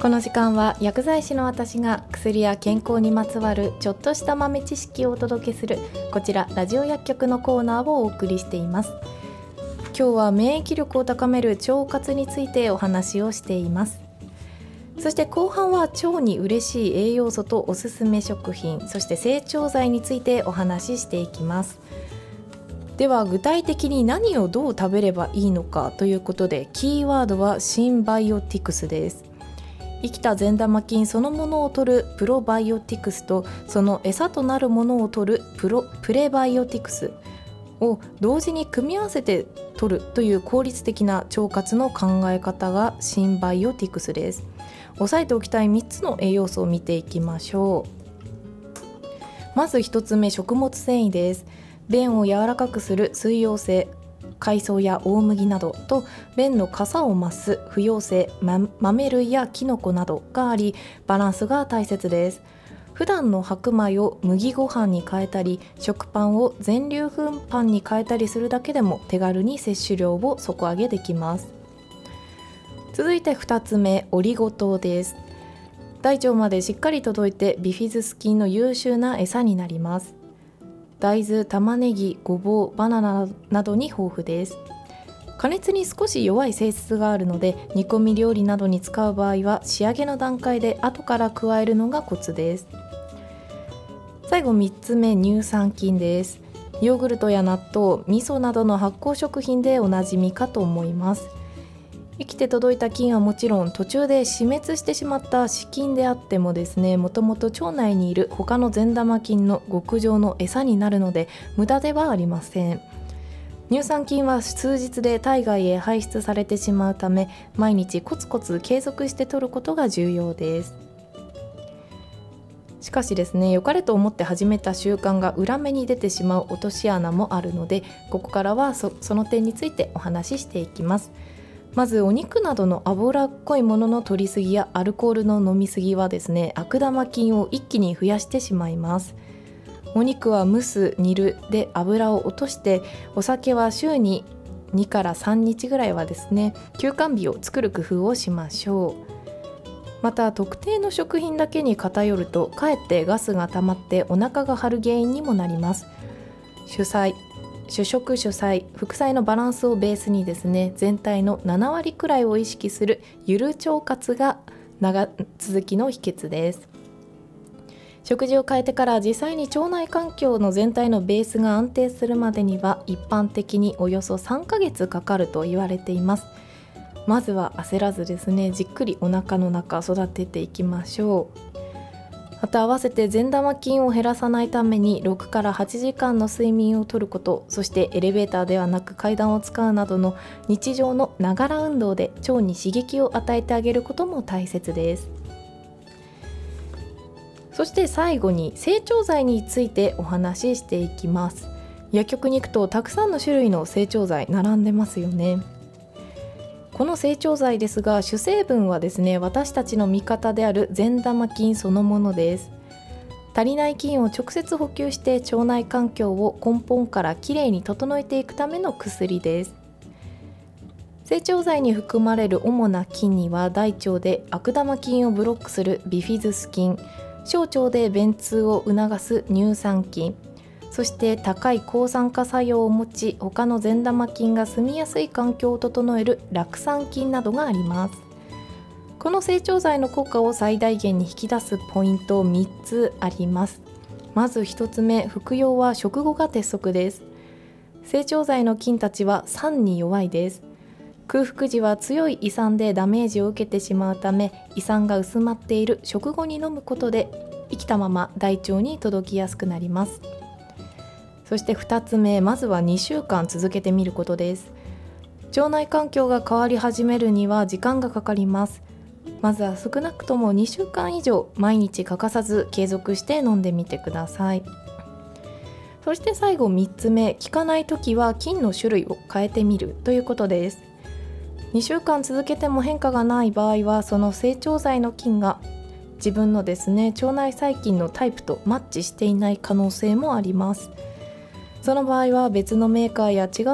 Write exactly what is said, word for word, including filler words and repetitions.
この時間は薬剤師の私が薬や健康にまつわるちょっとした豆知識をお届けするこちらラジオ薬局のコーナーをお送りしています。今日は免疫力を高める腸活についてお話をしています。そして後半は腸に嬉しい栄養素とおすすめ食品、そして整腸剤についてお話ししていきます。では具体的に何をどう食べればいいのかということで、キーワードはシンバイオティクスです。生きた善玉菌そのものを摂るプロバイオティクスと、その餌となるものを摂るプロプレバイオティクスを同時に組み合わせて摂るという効率的な腸活の考え方がシンバイオティクスです。押さえておきたいみっつの栄養素を見ていきましょう。まずひとつめ、食物繊維です。便を柔らかくする水溶性、海藻や大麦などと、便のかさを増す不溶性、ま、豆類やキノコなどがあり、バランスが大切です。普段の白米を麦ご飯に変えたり、食パンを全粒粉パンに変えたりするだけでも手軽に摂取量を底上げできます。続いてふたつめ、オリゴ糖です。大腸までしっかり届いてビフィズス菌の優秀な餌になります。大豆、玉ねぎ、ごぼう、バナナなどに豊富です。加熱に少し弱い性質があるので、煮込み料理などに使う場合は仕上げの段階で後から加えるのがコツです。最後みっつめ、乳酸菌です。ヨーグルトや納豆、味噌などの発酵食品でおなじみかと思います。生きて届いた菌はもちろん、途中で死滅してしまった死菌であってもですね、もともと腸内にいる他の善玉菌の極上の餌になるので無駄ではありません。乳酸菌は数日で体外へ排出されてしまうため、毎日コツコツ継続して摂ることが重要です。しかしですね、良かれと思って始めた習慣が裏目に出てしまう落とし穴もあるので、ここからは そ, その点についてお話ししていきます。まずお肉などの脂っこいものの摂りすぎやアルコールの飲みすぎはですね、悪玉菌を一気に増やしてしまいます。お肉は蒸す、煮るで油を落として、お酒は週ににからさんにちぐらいはですね、休肝日を作る工夫をしましょう。また特定の食品だけに偏ると、かえってガスが溜まってお腹が張る原因にもなります。主菜主食主菜副菜のバランスをベースにですね、全体のななわりくらいを意識するゆる腸活が長続きの秘訣です。食事を変えてから実際に腸内環境の全体のベースが安定するまでには、一般的におよそさんかげつかかると言われています。まずは焦らずですね、じっくりお腹の中育てていきましょう。また合わせて善玉菌を減らさないためにろくからはちじかんの睡眠をとること、そしてエレベーターではなく階段を使うなどの日常のながら運動で腸に刺激を与えてあげることも大切です。そして最後に整腸剤についてお話ししていきます。薬局に行くとたくさんの種類の整腸剤並んでますよね。この整腸剤ですが、主成分はですね、私たちの味方である善玉菌そのものです。足りない菌を直接補給して腸内環境を根本からきれいに整えていくための薬です。整腸剤に含まれる主な菌には、大腸で悪玉菌をブロックするビフィズス菌、小腸で便通を促す乳酸菌、そして高い抗酸化作用を持ち、他の善玉菌が住みやすい環境を整える酪酸菌などがあります。この整腸剤の効果を最大限に引き出すポイントみっつあります。まずひとつめ、服用は食後が鉄則です。整腸剤の菌たちは酸に弱いです。空腹時は強い胃酸でダメージを受けてしまうため、胃酸が薄まっている食後に飲むことで生きたまま大腸に届きやすくなります。そしてふたつめ、まずはにしゅうかん続けてみることです。腸内環境が変わり始めるには時間がかかります。まずは少なくともにしゅうかん以上毎日欠かさず継続して飲んでみてください。そして最後みっつめ、効かないときは菌の種類を変えてみるということです。にしゅうかん続けても変化がない場合は、その整腸剤の菌が自分のですね、腸内細菌のタイプとマッチしていない可能性もあります。その場合は別のメーカーや違う